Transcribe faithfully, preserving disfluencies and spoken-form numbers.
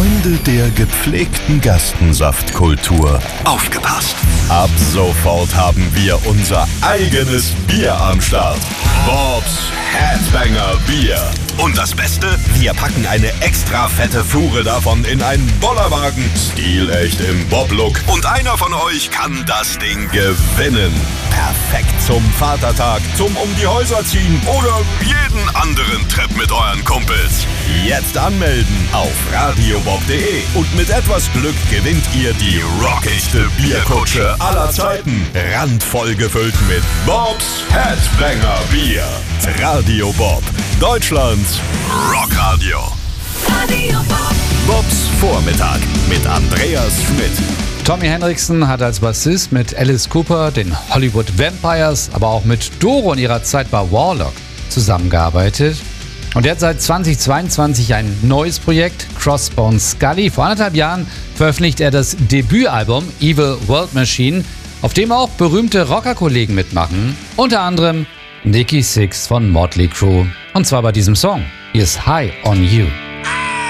Freunde der gepflegten Gerstensaftkultur, aufgepasst! Ab sofort haben wir unser eigenes Bier am Start. Bob's Headbanger Bier. Und das Beste? Wir packen eine extra fette Fuhre davon in einen Bollerwagen. Stilecht im Bob-Look. Und einer von euch kann das Ding gewinnen. Perfekt zum Vatertag, zum um die Häuser ziehen oder jeden anderen Trip mit euren Kumpels. Jetzt anmelden auf radiobob punkt de und mit etwas Glück gewinnt ihr die rockigste Bierkutsche aller Zeiten. Randvoll gefüllt mit Bob's Headbanger Bier. Radio Bob, Deutschlands Rockradio. Radio Bob. Bobs Vormittag mit Andreas Schmidt. Tommy Henriksen hat als Bassist mit Alice Cooper, den Hollywood Vampires, aber auch mit Doro in ihrer Zeit bei Warlock zusammengearbeitet. Und er hat seit zweitausendzweiundzwanzig ein neues Projekt, Crossbone Scully. Vor anderthalb Jahren veröffentlicht er das Debütalbum Evil World Machine, auf dem auch berühmte Rockerkollegen mitmachen. Unter anderem Nikki Sixx von Motley Crue. Und zwar bei diesem Song. Hier ist High on You.